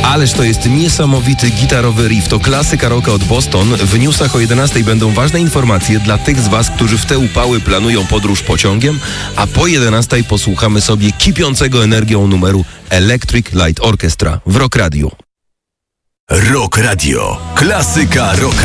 Ależ to jest niesamowity gitarowy riff. To klasyka rocka od Boston. W newsach o 11 będą ważne informacje dla tych z Was, którzy w te upały planują podróż pociągiem, a po 11 posłuchamy sobie kipiącego energią numeru Electric Light Orchestra w Rock Radio. Rock Radio. Klasyka rocka.